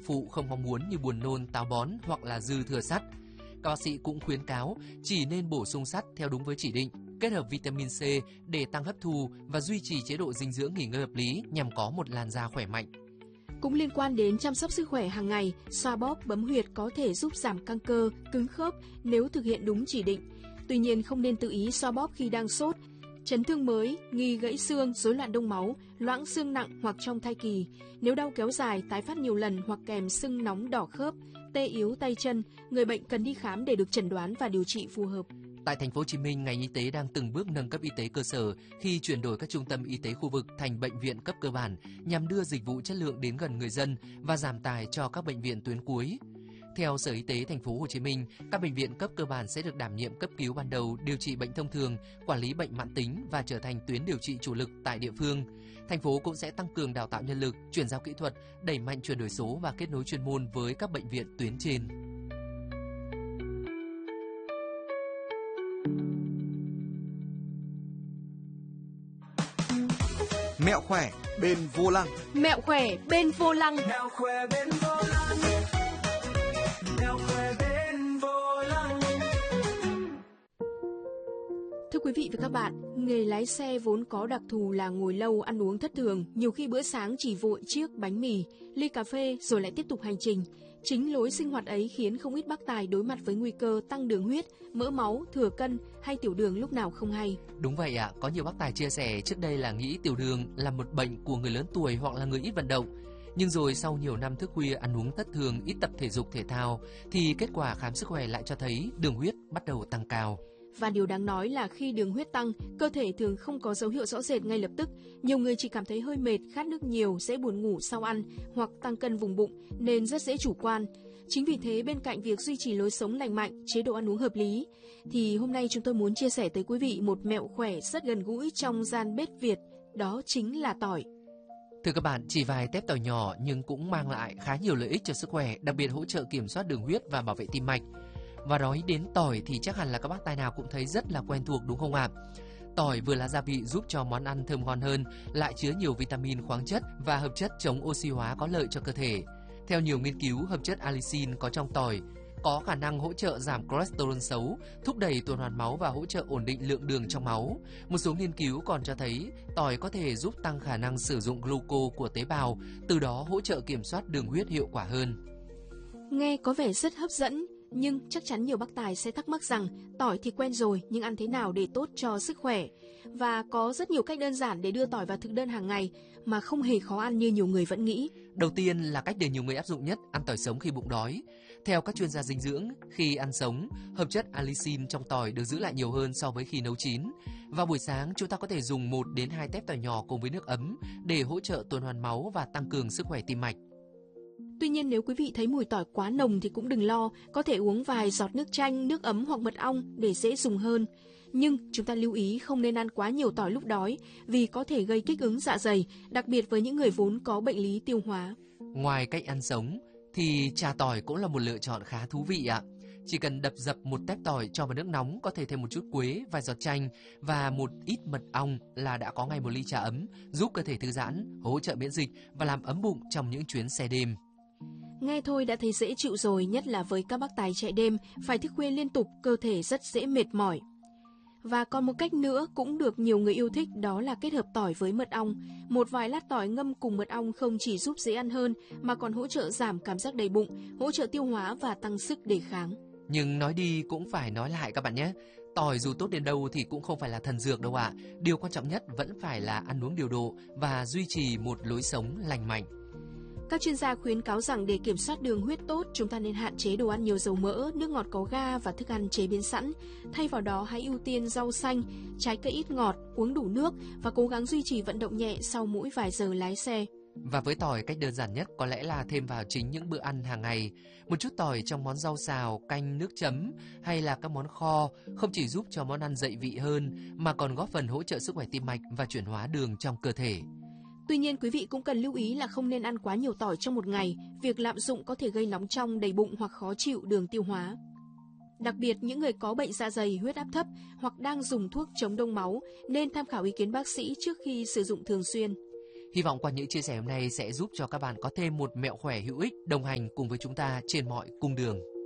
phụ không mong muốn như buồn nôn, táo bón hoặc là dư thừa sắt. Các bác sĩ cũng khuyến cáo chỉ nên bổ sung sắt theo đúng với chỉ định, kết hợp vitamin C để tăng hấp thu và duy trì chế độ dinh dưỡng nghỉ ngơi hợp lý nhằm có một làn da khỏe mạnh. Cũng liên quan đến chăm sóc sức khỏe hàng ngày, xoa bóp bấm huyệt có thể giúp giảm căng cơ, cứng khớp nếu thực hiện đúng chỉ định. Tuy nhiên không nên tự ý xoa bóp khi đang sốt, chấn thương mới, nghi gãy xương, rối loạn đông máu, loãng xương nặng hoặc trong thai kỳ. Nếu đau kéo dài, tái phát nhiều lần hoặc kèm sưng nóng đỏ khớp, tê yếu tay chân, người bệnh cần đi khám để được chẩn đoán và điều trị phù hợp. Tại thành phố Hồ Chí Minh, ngành y tế đang từng bước nâng cấp y tế cơ sở khi chuyển đổi các trung tâm y tế khu vực thành bệnh viện cấp cơ bản nhằm đưa dịch vụ chất lượng đến gần người dân và giảm tải cho các bệnh viện tuyến cuối. Theo Sở Y tế thành phố Hồ Chí Minh, các bệnh viện cấp cơ bản sẽ được đảm nhiệm cấp cứu ban đầu, điều trị bệnh thông thường, quản lý bệnh mãn tính và trở thành tuyến điều trị chủ lực tại địa phương. Thành phố cũng sẽ tăng cường đào tạo nhân lực, chuyển giao kỹ thuật, đẩy mạnh chuyển đổi số và kết nối chuyên môn với các bệnh viện tuyến trên. Mẹo khỏe bên vô lăng. Mẹo khỏe bên vô lăng. Mẹo khỏe bên vô lăng. Mẹo khỏe bên vô lăng. Thưa quý vị và các bạn, nghề lái xe vốn có đặc thù là ngồi lâu, ăn uống thất thường, nhiều khi bữa sáng chỉ vội chiếc bánh mì, ly cà phê rồi lại tiếp tục hành trình. Chính lối sinh hoạt ấy khiến không ít bác tài đối mặt với nguy cơ tăng đường huyết, mỡ máu, thừa cân hay tiểu đường lúc nào không hay. Đúng vậy ạ, có nhiều bác tài chia sẻ trước đây là nghĩ tiểu đường là một bệnh của người lớn tuổi hoặc là người ít vận động. Nhưng rồi sau nhiều năm thức khuya, ăn uống thất thường, ít tập thể dục thể thao thì kết quả khám sức khỏe lại cho thấy đường huyết bắt đầu tăng cao. Và điều đáng nói là khi đường huyết tăng, cơ thể thường không có dấu hiệu rõ rệt ngay lập tức. Nhiều người chỉ cảm thấy hơi mệt, khát nước nhiều, dễ buồn ngủ sau ăn hoặc tăng cân vùng bụng nên rất dễ chủ quan. Chính vì thế bên cạnh việc duy trì lối sống lành mạnh, chế độ ăn uống hợp lý, thì hôm nay chúng tôi muốn chia sẻ tới quý vị một mẹo khỏe rất gần gũi trong gian bếp Việt, đó chính là tỏi. Thưa các bạn, chỉ vài tép tỏi nhỏ nhưng cũng mang lại khá nhiều lợi ích cho sức khỏe, đặc biệt hỗ trợ kiểm soát đường huyết và bảo vệ tim mạch. Và nói đến tỏi thì chắc hẳn là các bác tài nào cũng thấy rất là quen thuộc đúng không ạ? Tỏi vừa là gia vị giúp cho món ăn thơm ngon hơn, lại chứa nhiều vitamin, khoáng chất và hợp chất chống oxy hóa có lợi cho cơ thể. Theo nhiều nghiên cứu, hợp chất allicin có trong tỏi có khả năng hỗ trợ giảm cholesterol xấu, thúc đẩy tuần hoàn máu và hỗ trợ ổn định lượng đường trong máu. Một số nghiên cứu còn cho thấy tỏi có thể giúp tăng khả năng sử dụng gluco của tế bào, từ đó hỗ trợ kiểm soát đường huyết hiệu quả hơn. Nghe có vẻ rất hấp dẫn, nhưng chắc chắn nhiều bác tài sẽ thắc mắc rằng tỏi thì quen rồi nhưng ăn thế nào để tốt cho sức khỏe. Và có rất nhiều cách đơn giản để đưa tỏi vào thực đơn hàng ngày mà không hề khó ăn như nhiều người vẫn nghĩ. Đầu tiên là cách để nhiều người áp dụng nhất, ăn tỏi sống khi bụng đói. Theo các chuyên gia dinh dưỡng, khi ăn sống, hợp chất allicin trong tỏi được giữ lại nhiều hơn so với khi nấu chín. Vào buổi sáng, chúng ta có thể dùng 1 đến 2 tép tỏi nhỏ cùng với nước ấm để hỗ trợ tuần hoàn máu và tăng cường sức khỏe tim mạch. Tuy nhiên nếu quý vị thấy mùi tỏi quá nồng thì cũng đừng lo, có thể uống vài giọt nước chanh, nước ấm hoặc mật ong để dễ dùng hơn. Nhưng chúng ta lưu ý không nên ăn quá nhiều tỏi lúc đói vì có thể gây kích ứng dạ dày, đặc biệt với những người vốn có bệnh lý tiêu hóa. Ngoài cách ăn sống thì trà tỏi cũng là một lựa chọn khá thú vị ạ. Chỉ cần đập dập một tép tỏi cho vào nước nóng, có thể thêm một chút quế, vài giọt chanh và một ít mật ong là đã có ngay một ly trà ấm, giúp cơ thể thư giãn, hỗ trợ miễn dịch và làm ấm bụng trong những chuyến xe đêm. Nghe thôi đã thấy dễ chịu rồi, nhất là với các bác tài chạy đêm, phải thức khuya liên tục, cơ thể rất dễ mệt mỏi. Và còn một cách nữa cũng được nhiều người yêu thích, đó là kết hợp tỏi với mật ong. Một vài lát tỏi ngâm cùng mật ong không chỉ giúp dễ ăn hơn mà còn hỗ trợ giảm cảm giác đầy bụng, hỗ trợ tiêu hóa và tăng sức đề kháng. Nhưng nói đi cũng phải nói lại các bạn nhé. Tỏi dù tốt đến đâu thì cũng không phải là thần dược đâu ạ. Điều quan trọng nhất vẫn phải là ăn uống điều độ và duy trì một lối sống lành mạnh. Các chuyên gia khuyến cáo rằng để kiểm soát đường huyết tốt, chúng ta nên hạn chế đồ ăn nhiều dầu mỡ, nước ngọt có ga và thức ăn chế biến sẵn. Thay vào đó, hãy ưu tiên rau xanh, trái cây ít ngọt, uống đủ nước và cố gắng duy trì vận động nhẹ sau mỗi vài giờ lái xe. Và với tỏi, cách đơn giản nhất có lẽ là thêm vào chính những bữa ăn hàng ngày. Một chút tỏi trong món rau xào, canh, nước chấm hay là các món kho không chỉ giúp cho món ăn dậy vị hơn mà còn góp phần hỗ trợ sức khỏe tim mạch và chuyển hóa đường trong cơ thể. Tuy nhiên, quý vị cũng cần lưu ý là không nên ăn quá nhiều tỏi trong một ngày. Việc lạm dụng có thể gây nóng trong, đầy bụng hoặc khó chịu đường tiêu hóa. Đặc biệt, những người có bệnh dạ dày, huyết áp thấp hoặc đang dùng thuốc chống đông máu nên tham khảo ý kiến bác sĩ trước khi sử dụng thường xuyên. Hy vọng qua những chia sẻ hôm nay sẽ giúp cho các bạn có thêm một mẹo khỏe hữu ích đồng hành cùng với chúng ta trên mọi cung đường.